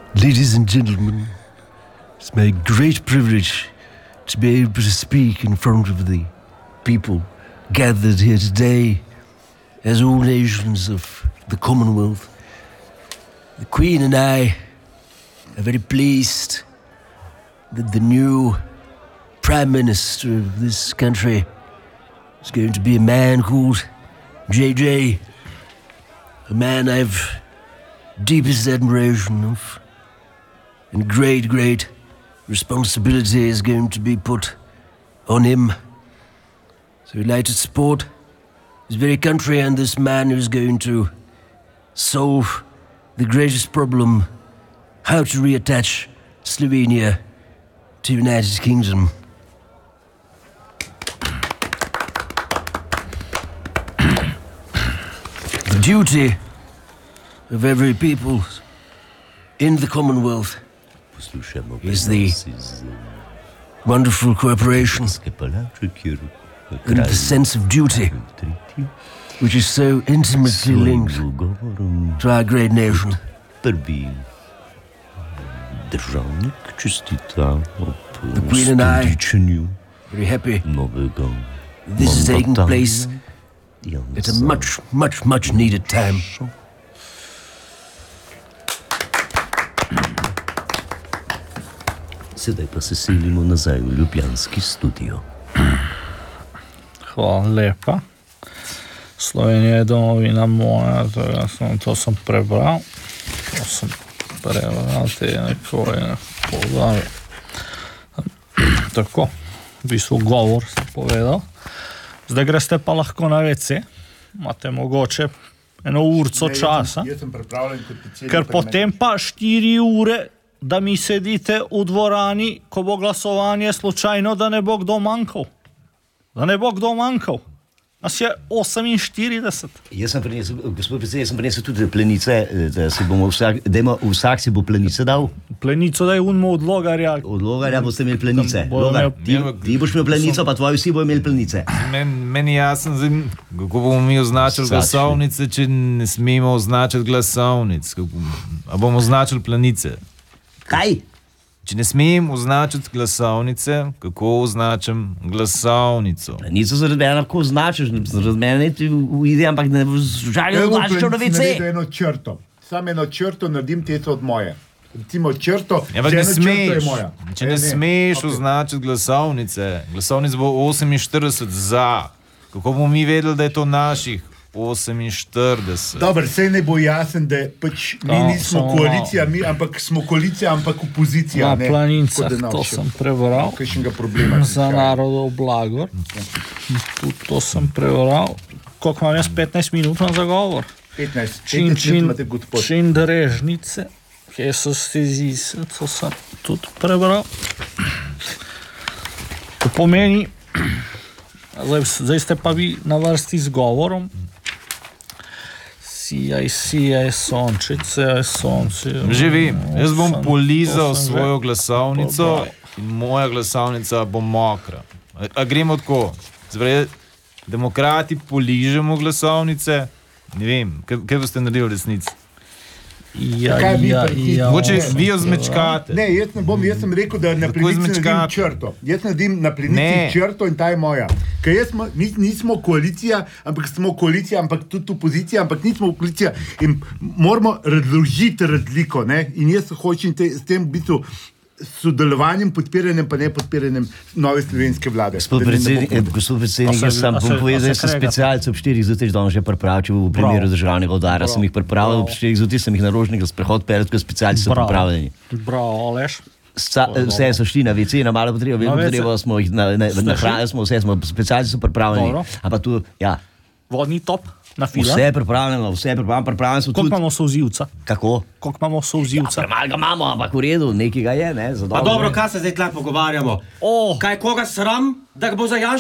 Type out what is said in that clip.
Ladies and gentlemen, it's my great privilege to be able to speak in front of the people gathered here today as all nations of the Commonwealth. The Queen and I are very pleased that the new Prime Minister of this country is going to be a man called JJ, a man I've deepest admiration of, and great responsibility is going to be put on him. So we'd like to support this very country and this man who's going to solve the greatest problem, how to reattach Slovenia to United Kingdom. The duty of every people in the Commonwealth is the wonderful cooperation and the sense of duty which is so intimately linked to our great nation. The Queen and I are very happy this is taking place at a much needed time. Sedaj pa se selimo nazaj v ljubljanski studio. Hvala lepa. Slovenija je domovina moja, to sem prebral. Te nekoje povdali. Tako, v bistvu govor sem povedal. Zdaj greste pa lahko na WC. Imate mogoče eno urco časa. Jaz sem pripravljen kot predsednik. Ker potem pa 4 ure da mi sedite v dvorani, ko bo glasovanje, slučajno, da ne bo kdo manjkal. Nas je 48. Jaz sem prinesel, gospod predsednik, tudi plenice, da si bomo vsak si bo plenice dal. Plenico daj unmo od logarja. Od logarja boste imeli plenice. Logar, ti boš imel plenico, pa tvoji vsi bojo imeli plenice. Meni jasno, kako bomo mi označili glasovnice, če ne smemo označiti glasovnic. A bomo označili plenice? Kaj? Če ne smem označiti glasovnice, kako označim glasovnico? Plenico zaradi mene lahko označiš, zaradi mene ti ujde, ampak ne boš žalil označiš na WC. Naredim eno črto. Sam eno črto naredim teto od moje. Recimo črto, ampak eno črto je moja. Če ne smeš označiti glasovnice, glasovnic bo 48 za. Kako bomo mi vedeli, da je to naših 48? Dobro, sej ne bo jasen, da pač mi nismo koalicija, ampak smo koalicija, ampak opozicija. Na Planincah, to sem prebral. Za narodov blagor. Tudi to sem prebral. Koliko imam jaz 15 minut na zagovor? 15 Čin drežnice, kje so stezice, to sem tudi prebral. To pomeni, zdaj ste pa vi na vrsti z govorom. Sijaj sončice, sonce. Že vem, jaz bom polizal svojo glasovnico in moja glasovnica bo mokra. A gremo tako, demokrati poližemo glasovnice, ne vem, kaj boste naredili v resnici? Moče vi jo zmečkate. Ne, jaz ne bom, jaz sem rekel, da na plenici naredim črto. Jaz naredim na plenici črto in ta je moja. Ker jaz nismo koalicija, ampak tudi opozicija, ampak nismo koalicija in moramo razložiti razliko, ne? In jaz hočem s tem v bistvu sodelovanjem, podpiranjem pa ne podpiranjem nove slovenske vlade. Gospod predsednik, jaz sam bom povedal, jaz sem specialce ob 4 zjutraj danes že pripravil v primeru državnega udara. Sem jih pripravil ob 4 zjutraj, sem jih na Rožnik za sprehod peljal, tako specialci so pripravljeni. Bravo, Aleš. Vse so šli na WC, na malo potrebo smo jih nahranili, vse smo, specialci so pripravljeni. Ampak tu, ja. Vodni top na fila. Vse pripravljeno so tudi. Koliko imamo solzivca? Kako? Koliko imamo solzivca? Ja, premalo ga imamo, ampak v redu, nekaj ga je, ne? Pa dobro, kaj se zdaj tlak pogovarjamo? Kaj koga sram, da ga bo za